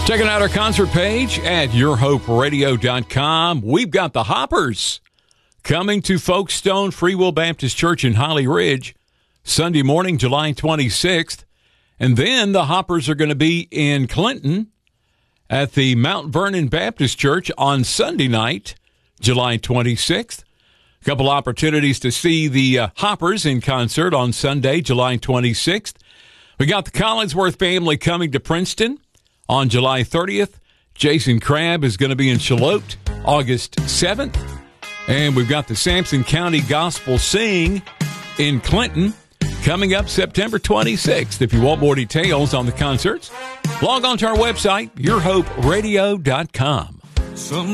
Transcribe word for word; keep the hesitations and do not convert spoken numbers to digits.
Checking out our concert page at your hope radio dot com. We've got the Hoppers coming to Folkestone Free Will Baptist Church in Holly Ridge Sunday morning, July twenty-sixth. And then the Hoppers are going to be in Clinton at the Mount Vernon Baptist Church on Sunday night, July twenty-sixth. A couple opportunities to see the uh, Hoppers in concert on Sunday, July twenty-sixth. We got the Collinsworth family coming to Princeton on July thirtieth. Jason Crabb is going to be in Charlotte August seventh. And we've got the Sampson County Gospel Sing in Clinton coming up September twenty-sixth. If you want more details on the concerts, log on to our website, your hope radio dot com. Some